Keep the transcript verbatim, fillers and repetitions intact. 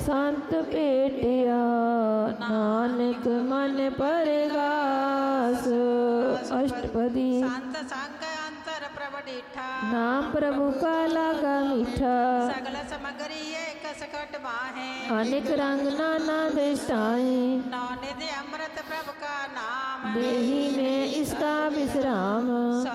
संत भेटिया नानक मन परगास। अष्टपदी। संत संग अंतर प्रभ डिठा नाम प्रभु का लागा मीठा। सगल समगरी एक सकट बाहे अनेक रंग नाना दृष्टाएं। नौ निधि अमृत प्रभु का नाम देही में इसका विश्राम।